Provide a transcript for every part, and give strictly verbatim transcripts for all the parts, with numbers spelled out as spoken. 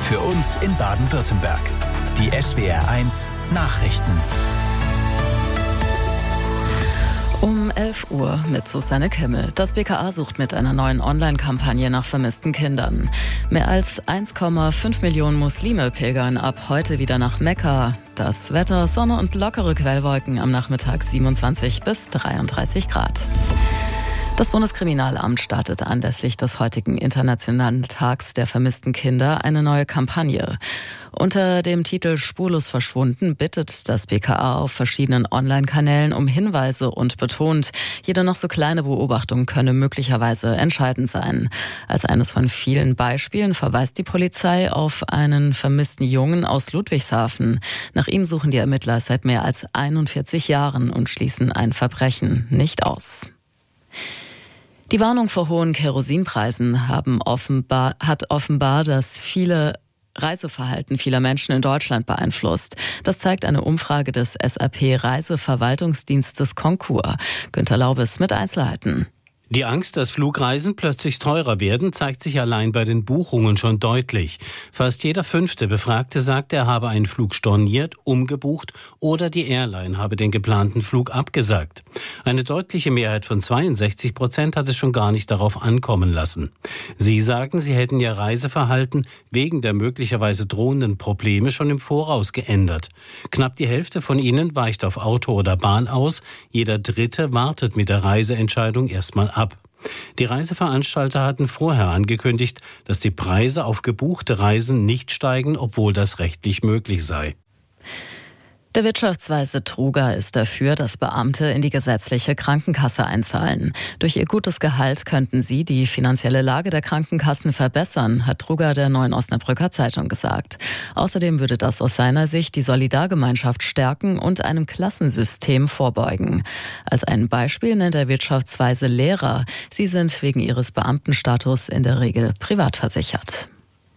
Für uns in Baden-Württemberg. Die S W R eins Nachrichten. Um elf Uhr mit Susanne Kimmel. Das B K A sucht mit einer neuen Online-Kampagne nach vermissten Kindern. Mehr als eins Komma fünf Millionen Muslime pilgern ab heute wieder nach Mekka. Das Wetter, Sonne und lockere Quellwolken, am Nachmittag siebenundzwanzig bis dreiunddreißig Grad. Das Bundeskriminalamt startet anlässlich des heutigen Internationalen Tags der vermissten Kinder eine neue Kampagne. Unter dem Titel Spurlos verschwunden bittet das B K A auf verschiedenen Online-Kanälen um Hinweise und betont, jede noch so kleine Beobachtung könne möglicherweise entscheidend sein. Als eines von vielen Beispielen verweist die Polizei auf einen vermissten Jungen aus Ludwigshafen. Nach ihm suchen die Ermittler seit mehr als einundvierzig Jahren und schließen ein Verbrechen nicht aus. Die Warnung vor hohen Kerosinpreisen haben offenbar, hat offenbar das viele Reiseverhalten vieler Menschen in Deutschland beeinflusst. Das zeigt eine Umfrage des S A P-Reiseverwaltungsdienstes Concur. Günter Laubes mit Einzelheiten. Die Angst, dass Flugreisen plötzlich teurer werden, zeigt sich allein bei den Buchungen schon deutlich. Fast jeder fünfte Befragte sagt, er habe einen Flug storniert, umgebucht oder die Airline habe den geplanten Flug abgesagt. Eine deutliche Mehrheit von zweiundsechzig Prozent hat es schon gar nicht darauf ankommen lassen. Sie sagen, sie hätten ihr Reiseverhalten wegen der möglicherweise drohenden Probleme schon im Voraus geändert. Knapp die Hälfte von ihnen weicht auf Auto oder Bahn aus. Jeder Dritte wartet mit der Reiseentscheidung erstmal ab. Die Reiseveranstalter hatten vorher angekündigt, dass die Preise auf gebuchte Reisen nicht steigen, obwohl das rechtlich möglich sei. Der Wirtschaftsweise Truger ist dafür, dass Beamte in die gesetzliche Krankenkasse einzahlen. Durch ihr gutes Gehalt könnten sie die finanzielle Lage der Krankenkassen verbessern, hat Truger der Neuen Osnabrücker Zeitung gesagt. Außerdem würde das aus seiner Sicht die Solidargemeinschaft stärken und einem Klassensystem vorbeugen. Als ein Beispiel nennt der Wirtschaftsweise Lehrer. Sie sind wegen ihres Beamtenstatus in der Regel privat versichert.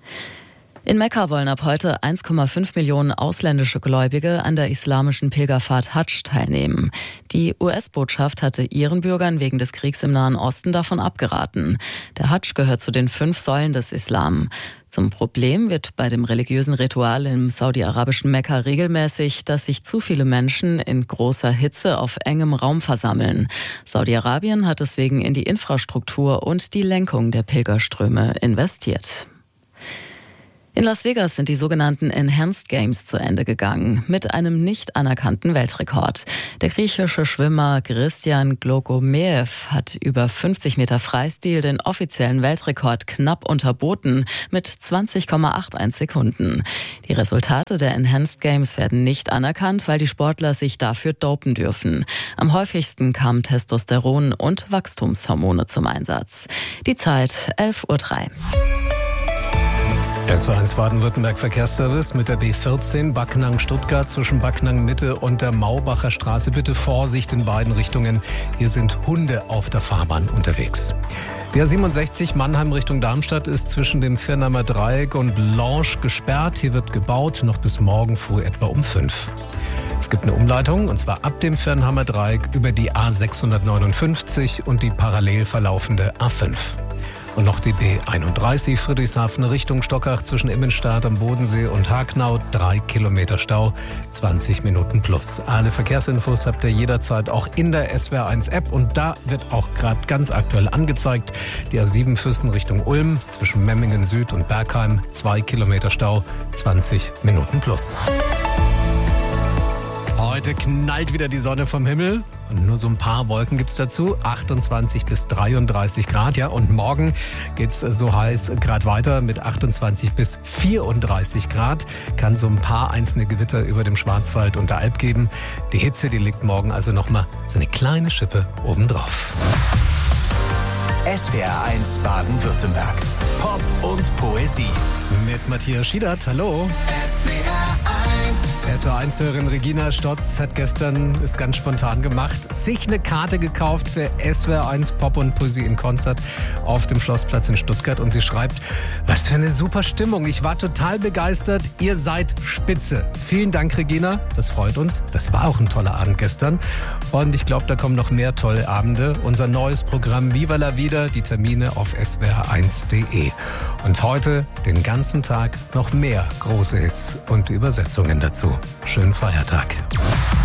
In Mekka wollen ab heute eins Komma fünf Millionen ausländische Gläubige an der islamischen Pilgerfahrt Hadsch teilnehmen. Die U S-Botschaft hatte ihren Bürgern wegen des Kriegs im Nahen Osten davon abgeraten. Der Hadsch gehört zu den fünf Säulen des Islam. Zum Problem wird bei dem religiösen Ritual im saudi-arabischen Mekka regelmäßig, dass sich zu viele Menschen in großer Hitze auf engem Raum versammeln. Saudi-Arabien hat deswegen in die Infrastruktur und die Lenkung der Pilgerströme investiert. In Las Vegas sind die sogenannten Enhanced Games zu Ende gegangen, mit einem nicht anerkannten Weltrekord. Der griechische Schwimmer Christian Glogomeev hat über fünfzig Meter Freistil den offiziellen Weltrekord knapp unterboten mit zwanzig Komma einundachtzig Sekunden. Die Resultate der Enhanced Games werden nicht anerkannt, weil die Sportler sich dafür dopen dürfen. Am häufigsten kamen Testosteron und Wachstumshormone zum Einsatz. Die Zeit elf Uhr drei. S W R eins Baden-Württemberg Verkehrsservice mit der B vierzehn Backnang-Stuttgart zwischen Backnang-Mitte und der Maubacher Straße. Bitte Vorsicht in beiden Richtungen. Hier sind Hunde auf der Fahrbahn unterwegs. Die A siebenundsechzig Mannheim Richtung Darmstadt ist zwischen dem Firnheimer Dreieck und Lange gesperrt. Hier wird gebaut, noch bis morgen früh etwa um fünf. Es gibt eine Umleitung, und zwar ab dem Firnheimer Dreieck über die A sechshundertneunundfünfzig und die parallel verlaufende A fünf. Und noch die B einunddreißig Friedrichshafen Richtung Stockach zwischen Immenstadt am Bodensee und Hagnau. Drei Kilometer Stau, zwanzig Minuten plus. Alle Verkehrsinfos habt ihr jederzeit auch in der S W R eins App. Und da wird auch gerade ganz aktuell angezeigt. Die A sieben Füssen Richtung Ulm zwischen Memmingen Süd und Bergheim. Zwei Kilometer Stau, zwanzig Minuten plus. Heute knallt wieder die Sonne vom Himmel und nur so ein paar Wolken gibt's dazu. achtundzwanzig bis dreiunddreißig Grad, ja. Und morgen geht's so heiß Grad weiter mit achtundzwanzig bis vierunddreißig Grad. Kann so ein paar einzelne Gewitter über dem Schwarzwald und der Alp geben. Die Hitze, die liegt morgen also nochmal so eine kleine Schippe obendrauf. S W R eins Baden-Württemberg. Pop und Poesie. Mit Matthias Schiedert. Hallo. S W R eins. S W R eins-Hörerin Regina Stotz hat gestern, ist ganz spontan gemacht, sich eine Karte gekauft für S W R eins Pop und Poesie in Konzert auf dem Schlossplatz in Stuttgart. Und sie schreibt, was für eine super Stimmung. Ich war total begeistert. Ihr seid spitze. Vielen Dank, Regina. Das freut uns. Das war auch ein toller Abend gestern. Und ich glaube, da kommen noch mehr tolle Abende. Unser neues Programm Viva la Vida. Die Termine auf S W R eins punkt de. Und heute den ganzen Tag noch mehr große Hits und Übersetzungen dazu. Schönen Feiertag.